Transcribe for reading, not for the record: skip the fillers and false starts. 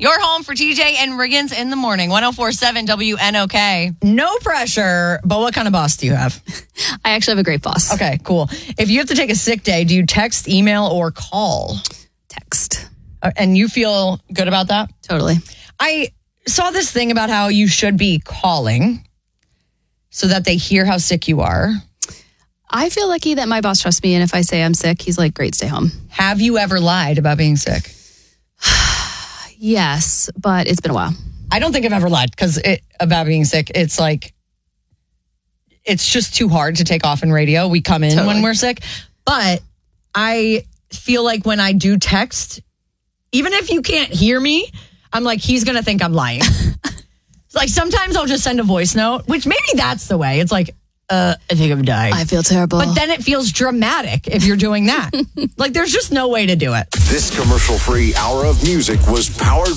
Your home for TJ and Riggins in the morning. 104.7 WNOK. No pressure, but what kind of boss do you have? I actually have a great boss. Okay, cool. If you have to take a sick day, do you text, email, or call? Text. And you feel good about that? Totally. I saw this thing about how you should be calling so that they hear how sick you are. I feel lucky that my boss trusts me, and if I say I'm sick, he's like, great, stay home. Have you ever lied about being sick? Yes, but it's been a while. I don't think I've ever lied about being sick. It's like, it's just too hard to take off in radio. We come in when we're sick. But I feel like when I do text, even if you can't hear me, I'm like, he's going to think I'm lying. Like sometimes I'll just send a voice note, which maybe that's the way. It's like, I think I'm dying. I feel terrible. But then it feels dramatic if you're doing that. Like there's just no way to do it. This commercial-free hour of music was powered